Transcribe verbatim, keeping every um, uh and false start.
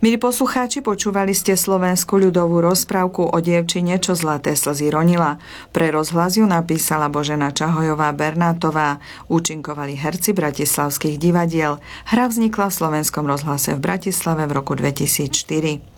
Milí poslucháči, počúvali ste slovenskú ľudovú rozprávku o dievčine, čo zlaté slzy ronila. Pre rozhlas ju napísala Božena Čahojová Bernátová. Účinkovali herci bratislavských divadiel. Hra vznikla v Slovenskom rozhlase v Bratislave v roku dvetisícštyri.